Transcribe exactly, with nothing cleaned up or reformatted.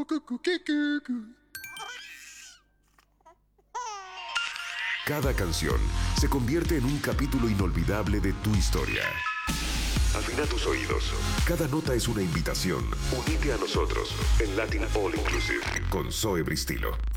Cada canción se convierte en un capítulo inolvidable de tu historia. Afina tus oídos. Cada nota es una invitación. Unite a nosotros en Latin All Inclusive con Zoe Bristilo.